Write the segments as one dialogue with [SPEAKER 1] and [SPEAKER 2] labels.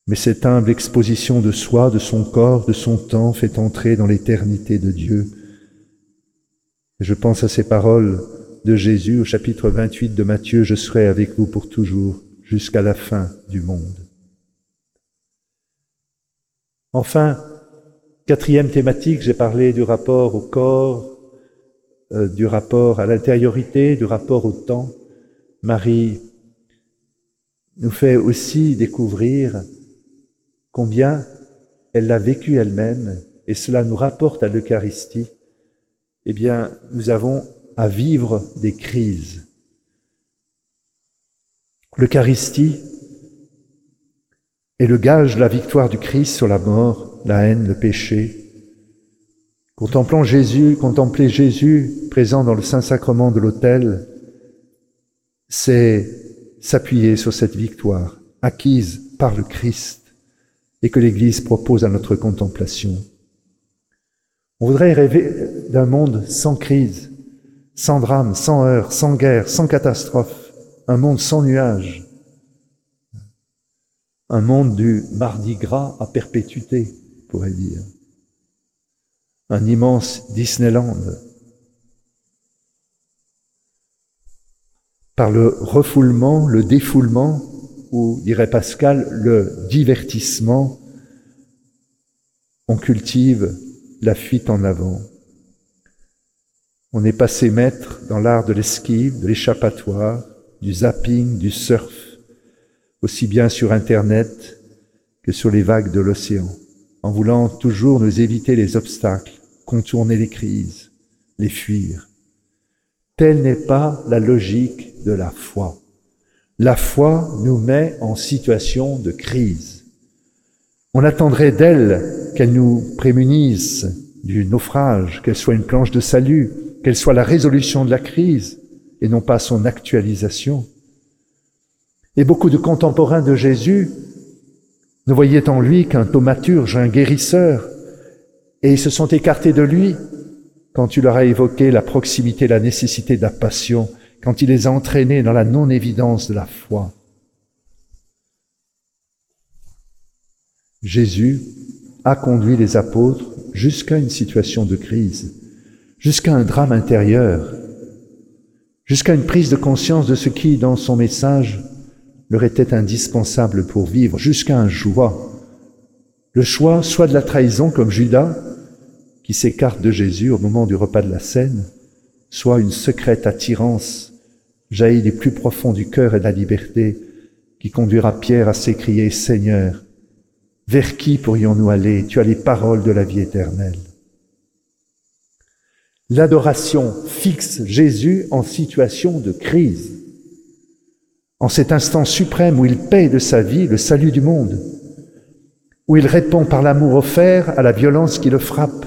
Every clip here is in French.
[SPEAKER 1] Mais cette humble exposition de soi, de son corps, de son temps, fait entrer dans l'éternité de Dieu. Et je pense à ces paroles de Jésus au chapitre 28 de Matthieu, « Je serai avec vous pour toujours, jusqu'à la fin du monde. » Enfin, quatrième thématique, j'ai parlé du rapport au corps, du rapport à l'intériorité, du rapport au temps. Marie nous fait aussi découvrir combien elle l'a vécu elle-même, et cela nous rapporte à l'Eucharistie. Eh bien, nous avons à vivre des crises. L'Eucharistie est le gage de la victoire du Christ sur la mort, la haine, le péché. Contempler Jésus présent dans le Saint-Sacrement de l'autel, c'est s'appuyer sur cette victoire acquise par le Christ et que l'Église propose à notre contemplation. On voudrait rêver d'un monde sans crise, sans drame, sans heurts, sans guerre, sans catastrophe, un monde sans nuages, un monde du mardi gras à perpétuité, on pourrait dire, un immense Disneyland. Par le refoulement, le défoulement, ou, dirait Pascal, le divertissement, on cultive la fuite en avant. On est passé maître dans l'art de l'esquive, de l'échappatoire, du zapping, du surf, aussi bien sur Internet que sur les vagues de l'océan, en voulant toujours nous éviter les obstacles, contourner les crises, les fuir. Telle n'est pas la logique de la foi. La foi nous met en situation de crise. On attendrait d'elle qu'elle nous prémunisse du naufrage, qu'elle soit une planche de salut, qu'elle soit la résolution de la crise et non pas son actualisation. Et beaucoup de contemporains de Jésus ne voyaient en lui qu'un thaumaturge, un guérisseur, et ils se sont écartés de lui quand tu leur as évoqué la proximité, la nécessité de la passion, quand il les a entraînés dans la non-évidence de la foi. Jésus a conduit les apôtres jusqu'à une situation de crise, jusqu'à un drame intérieur, jusqu'à une prise de conscience de ce qui, dans son message, leur était indispensable pour vivre, jusqu'à un choix. Le choix soit de la trahison, comme Judas, qui s'écarte de Jésus au moment du repas de la Cène, soit une secrète attirance jaillie des plus profonds du cœur et de la liberté, qui conduira Pierre à s'écrier « Seigneur, vers qui pourrions-nous aller? Tu as les paroles de la vie éternelle. » L'adoration fixe Jésus en situation de crise, en cet instant suprême où il paie de sa vie le salut du monde, où il répond par l'amour offert à la violence qui le frappe.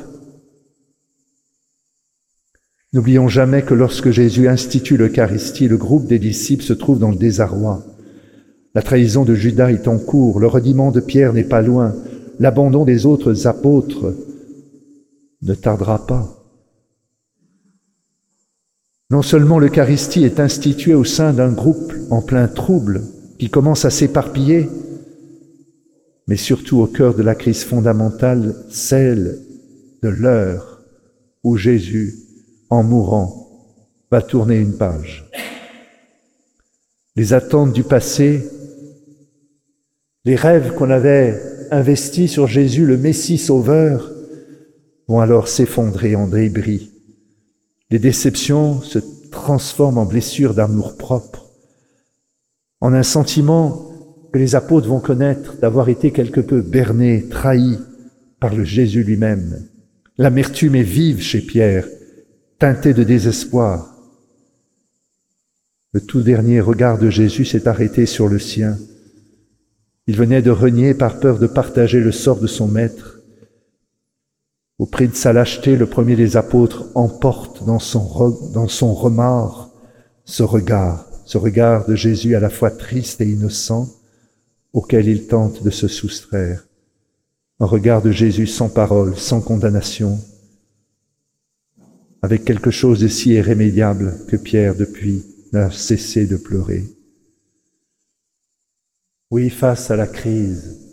[SPEAKER 1] N'oublions jamais que lorsque Jésus institue l'Eucharistie, le groupe des disciples se trouve dans le désarroi. La trahison de Judas est en cours, le reniement de Pierre n'est pas loin, l'abandon des autres apôtres ne tardera pas. Non seulement l'Eucharistie est instituée au sein d'un groupe en plein trouble qui commence à s'éparpiller, mais surtout au cœur de la crise fondamentale, celle de l'heure où Jésus, en mourant, va tourner une page. Les attentes du passé, les rêves qu'on avait investis sur Jésus, le Messie sauveur, vont alors s'effondrer en débris. Les déceptions se transforment en blessures d'amour-propre, en un sentiment que les apôtres vont connaître d'avoir été quelque peu bernés, trahis par le Jésus lui-même. L'amertume est vive chez Pierre, teintée de désespoir. Le tout dernier regard de Jésus s'est arrêté sur le sien. Il venait de renier par peur de partager le sort de son maître. Au prix de sa lâcheté, le premier des apôtres emporte dans son remords ce regard de Jésus à la fois triste et innocent, auquel il tente de se soustraire. Un regard de Jésus sans parole, sans condamnation, avec quelque chose de si irrémédiable que Pierre, depuis, n'a cessé de pleurer. Oui, face à la crise,